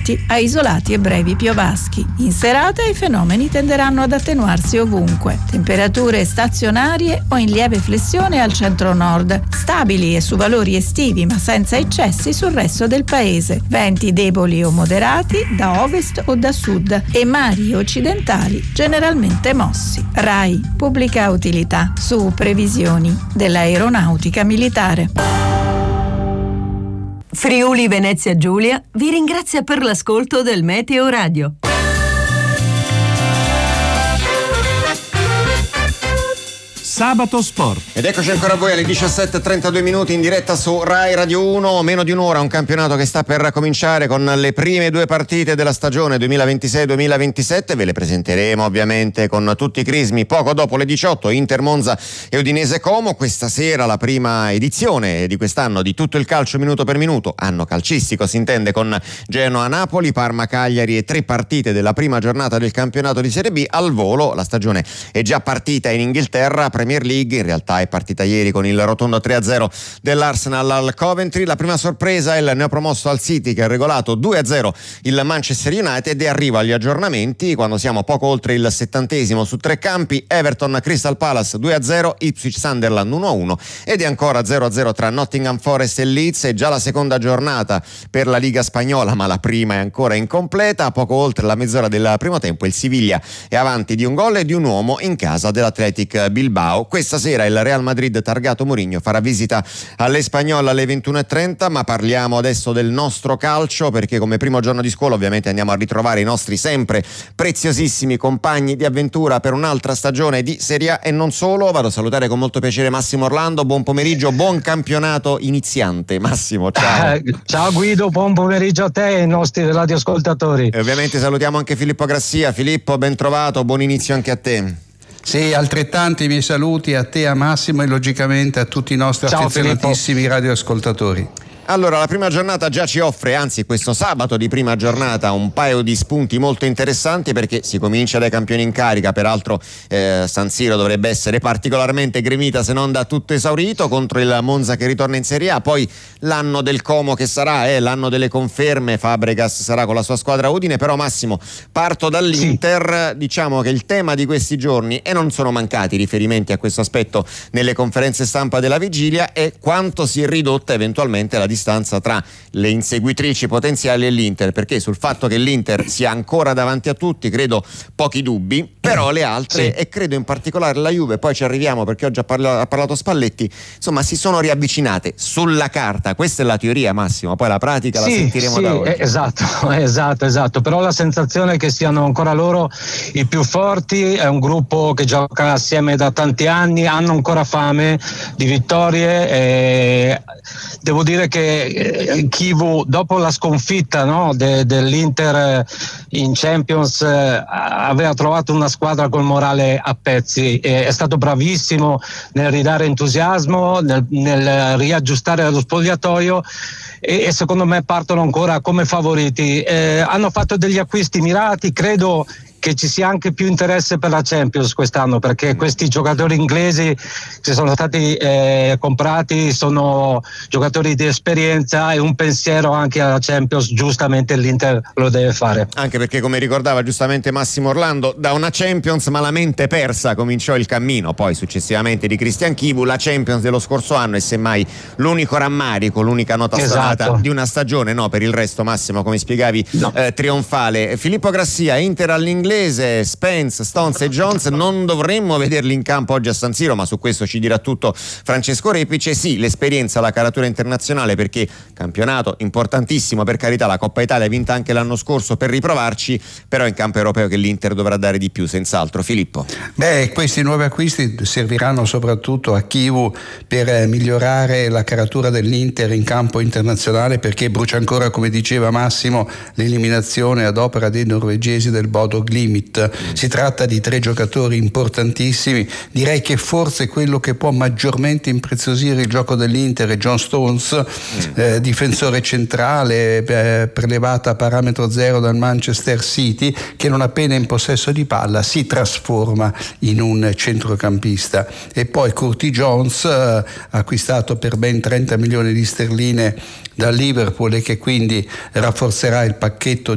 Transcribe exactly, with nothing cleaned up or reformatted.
forti a isolati e brevi piovaschi. In serata i fenomeni tenderanno ad attenuarsi ovunque. Temperature stazionarie o in lieve flessione al centro-nord, stabili e su valori estivi ma senza eccessi sul resto del paese. Venti deboli o moderati da ovest o da sud e mari occidentali generalmente mossi. RAI, pubblica utilità, su previsioni dell'aeronautica militare. Friuli Venezia Giulia vi ringrazia per l'ascolto del Meteo Radio. Sabato Sport. Ed eccoci ancora a voi alle diciassette e trentadue minuti in diretta su Rai Radio uno. Meno di un'ora, un campionato che sta per cominciare con le prime due partite della stagione duemilaventisei duemilaventisette. Ve le presenteremo ovviamente con tutti i crismi poco dopo le diciotto. Inter Monza e Udinese Como. Questa sera la prima edizione di quest'anno di Tutto il calcio minuto per minuto, anno calcistico si intende, con Genoa Napoli, Parma Cagliari e tre partite della prima giornata del campionato di Serie B. Al volo la stagione è già partita in Inghilterra. Premier League in realtà è partita ieri con il rotondo tre a zero dell'Arsenal al Coventry. La prima sorpresa è il neopromosso al City che ha regolato due a zero il Manchester United, e arriva agli aggiornamenti quando siamo poco oltre il settantesimo su tre campi. Everton Crystal Palace due a zero, Ipswich Sunderland uno a uno ed è ancora zero a zero tra Nottingham Forest e Leeds. È già la seconda giornata per la Liga spagnola, ma la prima è ancora incompleta. Poco oltre la mezz'ora del primo tempo il Siviglia è avanti di un gol e di un uomo in casa dell'Athletic Bilbao. Questa sera il Real Madrid targato Mourinho farà visita all'Espanyol alle ventuno e trenta, ma parliamo adesso del nostro calcio, perché come primo giorno di scuola ovviamente andiamo a ritrovare i nostri sempre preziosissimi compagni di avventura per un'altra stagione di Serie A e non solo. Vado a salutare con molto piacere Massimo Orlando. Buon pomeriggio, buon campionato iniziante. Massimo, ciao. Eh, ciao Guido, buon pomeriggio a te e ai nostri radioascoltatori. E ovviamente salutiamo anche Filippo Grassia. Filippo, ben trovato, buon inizio anche a te. Sì, altrettanti miei saluti a te, a Massimo e logicamente a tutti i nostri Ciao, affezionatissimi Filippo. radioascoltatori. Allora, la prima giornata già ci offre, anzi questo sabato di prima giornata, un paio di spunti molto interessanti, perché si comincia dai campioni in carica. Peraltro eh, San Siro dovrebbe essere particolarmente gremita, se non da tutto esaurito, contro il Monza che ritorna in Serie A. Poi l'anno del Como che sarà, eh, l'anno delle conferme. Fabregas sarà con la sua squadra Udine. Però Massimo, parto dall'Inter. Sì. Diciamo che il tema di questi giorni, e non sono mancati riferimenti a questo aspetto nelle conferenze stampa della vigilia, è quanto si è ridotta eventualmente la distanza tra le inseguitrici potenziali e l'Inter, perché sul fatto che l'Inter sia ancora davanti a tutti credo pochi dubbi, però le altre, sì. e credo in particolare la Juve, poi ci arriviamo perché oggi ha parlato, ha parlato Spalletti, insomma si sono riavvicinate sulla carta. Questa è la teoria, Massimo, poi la pratica sì, la sentiremo sì, da oggi. Esatto, esatto, esatto, però la sensazione è che siano ancora loro i più forti. È un gruppo che gioca assieme da tanti anni, hanno ancora fame di vittorie e devo dire che Chivu, dopo la sconfitta, no, de, dell'Inter in Champions, eh, aveva trovato una squadra col morale a pezzi, e è stato bravissimo nel ridare entusiasmo, nel, nel riaggiustare lo spogliatoio, e, e secondo me partono ancora come favoriti. Eh, hanno fatto degli acquisti mirati, credo che ci sia anche più interesse per la Champions quest'anno, perché questi giocatori inglesi che sono stati eh, comprati sono giocatori di esperienza, e un pensiero anche alla Champions giustamente l'Inter lo deve fare. Anche perché, come ricordava giustamente Massimo Orlando, da una Champions malamente persa cominciò il cammino poi successivamente di Christian Chivu. La Champions dello scorso anno è semmai l'unico rammarico, l'unica nota esatto. stonata di una stagione, no? Per il resto, Massimo, come spiegavi, no. eh, trionfale. Filippo Grassia, Inter all'inglese, Spence, Stones e Jones, non dovremmo vederli in campo oggi a San Siro, ma su questo ci dirà tutto Francesco Repice. Sì, l'esperienza, la caratura internazionale, perché campionato importantissimo, per carità, la Coppa Italia vinta anche l'anno scorso per riprovarci, però in campo europeo che l'Inter dovrà dare di più, senz'altro. Filippo. Beh, questi nuovi acquisti serviranno soprattutto a Chivu per migliorare la caratura dell'Inter in campo internazionale, perché brucia ancora, come diceva Massimo, l'eliminazione ad opera dei norvegesi del Bodo Glimt. Si tratta di tre giocatori importantissimi. Direi che forse quello che può maggiormente impreziosire il gioco dell'Inter è John Stones, mm. eh, difensore centrale, eh, prelevata a parametro zero dal Manchester City, che non appena in possesso di palla si trasforma in un centrocampista. E poi Curtis Jones, eh, acquistato per ben trenta milioni di sterline dal Liverpool, e che quindi rafforzerà il pacchetto